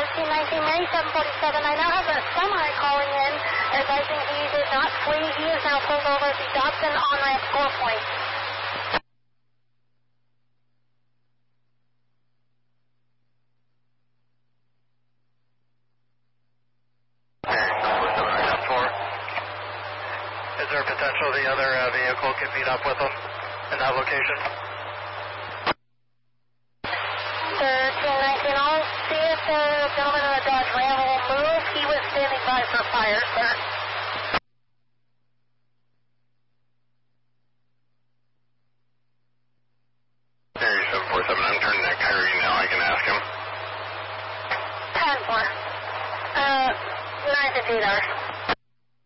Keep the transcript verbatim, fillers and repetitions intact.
thirteen nineteen, ninety-seven forty-seven. I now have a semi calling in, advising he did not flee. He is now pulled over at the Dobson on-ramp score point. Is there potential the other uh, vehicle could meet up with them in that location? thirteen nineteen, I'll see if the gentleman in the Dodge Ram will move. He was standing by for fire, sir. Area seven four seven, I'm turning that Kyrie now. I can ask him. ten four. Uh, nine fifty-eight hours.